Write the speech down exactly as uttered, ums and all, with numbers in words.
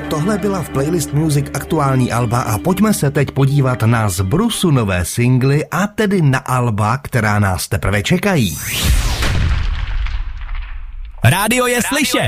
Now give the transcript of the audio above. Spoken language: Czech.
Tohle byla v Playlist Music aktuální alba a pojďme se teď podívat na z Brusu nové singly a tedy na alba, která nás teprve čekají. Rádio je slyšet!